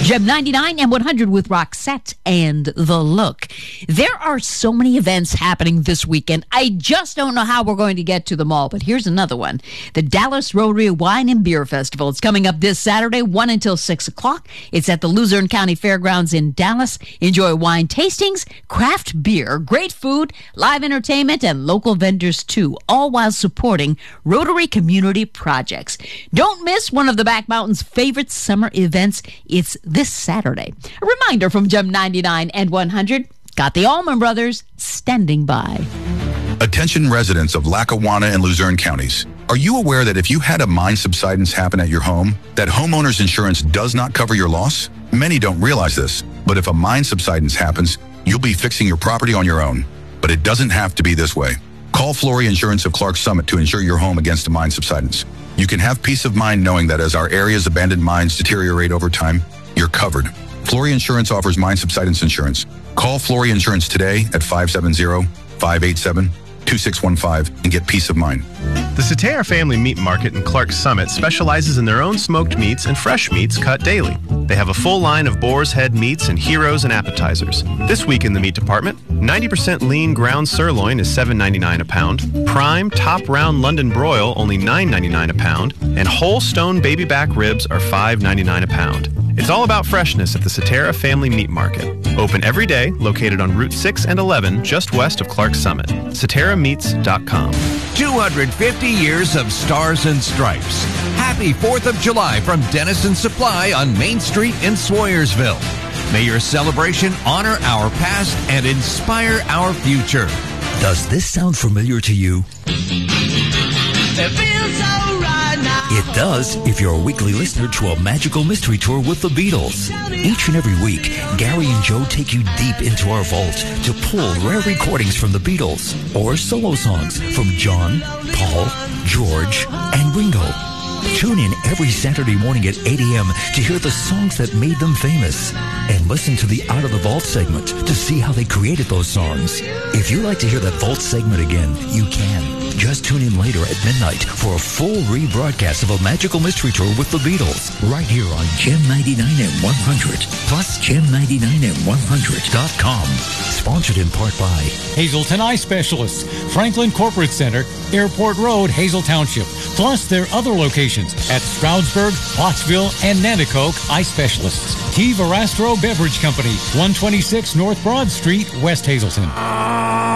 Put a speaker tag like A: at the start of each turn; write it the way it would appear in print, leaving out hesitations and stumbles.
A: Gem 99 and 100 with Roxette and The Look. There are so many events happening this weekend. I just don't know how we're going to get to them all, but here's another one. The Dallas Rotary Wine and Beer Festival. It's coming up this Saturday, 1 until 6 o'clock. It's at the Luzerne County Fairgrounds in Dallas. Enjoy wine tastings, craft beer, great food, live entertainment, and local vendors too, all while supporting Rotary community projects. Don't miss one of the Back Mountain's favorite summer events. It's this Saturday. A reminder from Gem 99 and 100, got the Allman Brothers standing by.
B: Attention residents of Lackawanna and Luzerne counties. Are you aware that if you had a mine subsidence happen at your home, that homeowner's insurance does not cover your loss? Many don't realize this, but if a mine subsidence happens, you'll be fixing your property on your own. But it doesn't have to be this way. Call Flory Insurance of Clarks Summit to insure your home against a mine subsidence. You can have peace of mind knowing that as our area's abandoned mines deteriorate over time, you're covered. Flory Insurance offers mine subsidence insurance. Call Flory Insurance today at 570-587-2615 and get peace of mind.
C: The Sater Family Meat Market in Clarks Summit specializes in their own smoked meats and fresh meats cut daily. They have a full line of boar's head meats and heroes and appetizers. This week in the meat department, 90% lean ground sirloin is $7.99 a pound, prime top round London broil only $9.99 a pound, and whole stone baby back ribs are $5.99 a pound. It's all about freshness at the Sater Family Meat Market. Open every day, located on Route 6 and 11, just west of Clarks Summit. SateraMeats.com.
D: 250 years of stars and stripes. Happy 4th of July from Dennison Supply on Main Street in Swoyersville. May your celebration honor our past and inspire our future.
E: Does this sound familiar to you?
F: It feels so right now.
E: It does if you're a weekly listener to a magical mystery tour with the Beatles. Each and every week, Gary and Joe take you deep into our vault to pull rare recordings from the Beatles or solo songs from John, Paul, George, and Ringo. Tune in every Saturday morning at 8 a.m. to hear the songs that made them famous. And listen to the Out of the Vault segment to see how they created those songs. If you'd like to hear that Vault segment again, you can. Just tune in later at midnight for a full rebroadcast of a magical mystery tour with the Beatles, right here on Gem 99 and 100, plus Gem99and100.com. Sponsored in part by
G: Hazelton Eye Specialists, Franklin Corporate Center, Airport Road, Hazel Township, plus their other locations at Stroudsburg, Pottsville, and Nanticoke Eye Specialists. T. Verastro Beverage Company, 126 North Broad Street, West Hazelton.